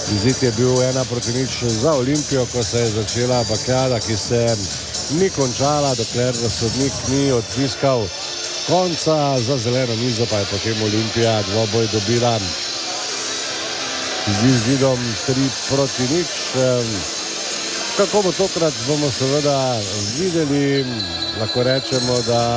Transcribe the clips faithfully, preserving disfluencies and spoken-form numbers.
Izid je bil ena proti nič za Olimpijo, ko se je začela bakljada, ki se ni končala, dokler sodnik ni odpiskal konca. Za zeleno mizo pa je potem Olimpija dvoboj dobila z izidom tri proti nič. Kako bo tokrat, bomo seveda videli. Lahko rečemo, da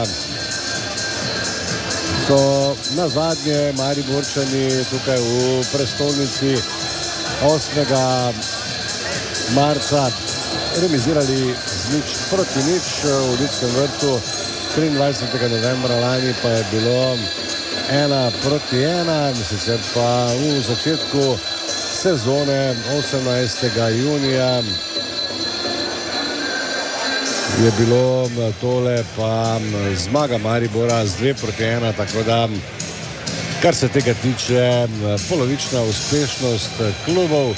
so na zadnje Mariborčani tukaj v prestolnici osmega marca remizirali z nič proti nič v Ljudskem vrtu. triindvajsetega novembra lani pa je bilo ena proti ena, sicer pa v začetku sezone osemnajstega junija je bilo tole pa zmaga Maribora z dve proti ena, tako da kar se tega tiče, polovična uspešnost klubov.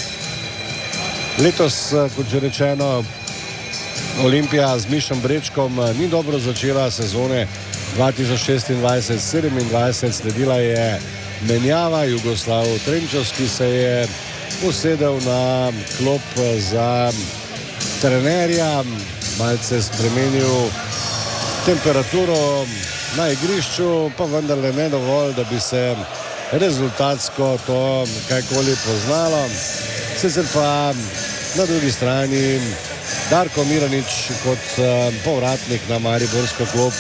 Letos, kot že rečeno, Olimpija z Mišom Brečkom ni dobro začela sezone dva tisoč šestindvajset sedemindvajset, sledila je menjava. Jugoslav Trenčovski se je usedel na klop za trenerja, malce spremenil temperaturo na igrišču, pa vendarle ne dovolj, da bi se rezultatsko to kajkoli poznalo. Sicer pa na drugi strani Darko Miranič kot povratnik na mariborsko klop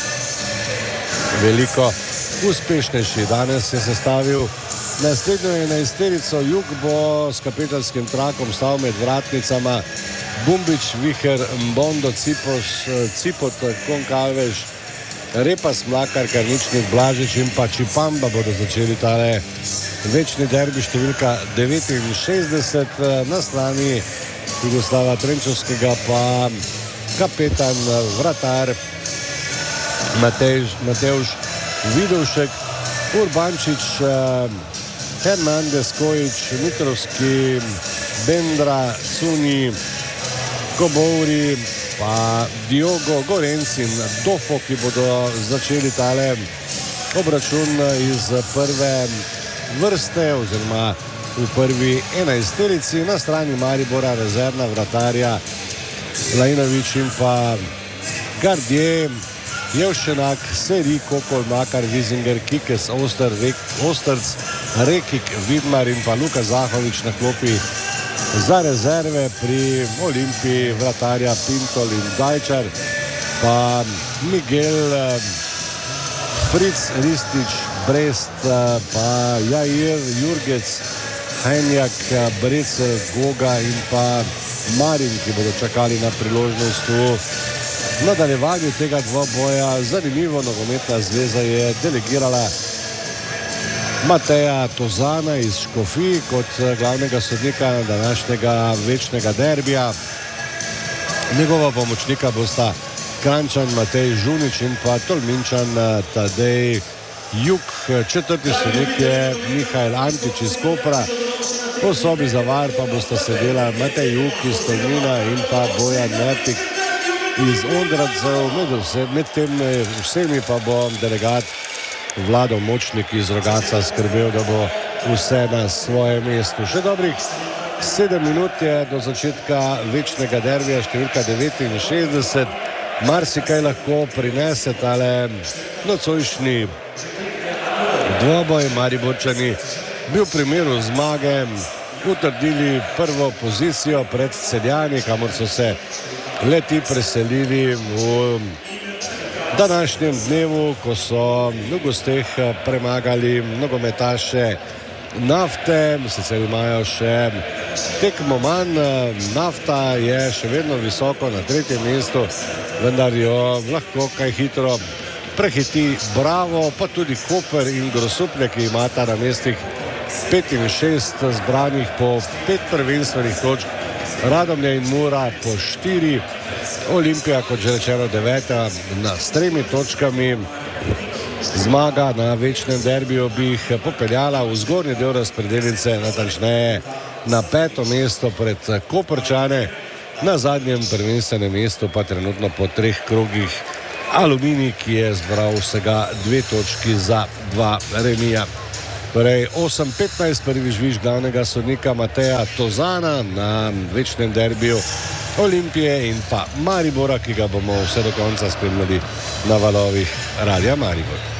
veliko uspešnejši. Danes je sestavil naslednjo enajsterico. Jug bo s kapetanskim trakom stal med vratnicama Bumbič, Viher, Mbondo, Cipos, Cipot, Konkalveš, Repas, Mlakar, Karničnik, Blažič in pa Čipamba bodo začeli tale večni derbi številka devetinšestdeset. Na strani Jugoslava Trenčovskega pa kapetan, vratar Matejž, Matevž Vidovšek, Urbančič, Hernandez, Kojič, Mitrovski, Bendra, Cuni, Kobouri, pa Diogo, Gorenc in Dofo, ki bodo začeli tale obračun iz prve vrste oziroma v prvi enajsterici. Na strani Maribora rezervna vratarja Lajnovič in pa Gardje, Jevšenak, Seri, Kokol, Makar, Vizinger, Kikes, Oster, Rek, Osterc, Rekik, Vidmar in pa Luka Zahovič na klopi za rezerve. Pri Olimpiji vratarja Pintol in Dajčar, pa Miguel, Fritz, Ristič, Brest, pa Jair, Jurgec, Henjak, Brecel, Goga in pa Marin, ki bodo čakali na priložnost v nadaljevanju tega dvoboja. Zanimivo, Nogometna zveza je delegirala Mateja Tozana iz Škofij kot glavnega sodnika današnjega večnega derbija. Njegova pomočnika bosta Kranjčan Matej Žunič in pa Tolminčan Tadej Juk. Četrti sodnik je Mihajl Antič iz Kopra. Po sobi za var pa bosta sedela Matej Juk iz Tolmina in pa Bojan Mertik iz Ondradcev. Med, med tem vsemi pa bo delegat Vlado Močnik iz Rogaca skrbel, da bo vse na svojem mestu. Še dobrih sedem minut je do začetka večnega derbija številka devetinšestdeset. Marsikaj lahko prinese tale nocojšnji dvoboj. Mariborčani bi v primeru zmage utrdili prvo pozicijo pred Celjani, kamor so se leti preselili v današnjem dnevu, ko so v gosteh premagali nogometaše Nafte. Sicer imajo še tekmo manj. Nafta je še vedno visoko na tretjem mestu, vendar jo lahko kaj hitro prehiti Bravo, pa tudi Koper in Grosuplje, ki imata na mestih pet in šest zbranih po pet prvenstvenih točk. Radomlje in Mura po štiri. Olimpija, kot že rečeno, deveta na s tremi točkami. Zmaga na večnem derbiju bi jih popeljala v zgornji del razpredelnice, natančneje na peto mesto pred Koprčane. Na zadnjem prvenstvenem mestu pa trenutno po treh krogih Aluminij, ki je zbral vsega dve točki za dva remija. Torej osem petnajst, prvi žviž glavnega sodnika Mateja Tozana na večnem derbiju Olimpije in pa Maribora, ki ga bomo vse do konca spremljali na valovih Radia Maribor.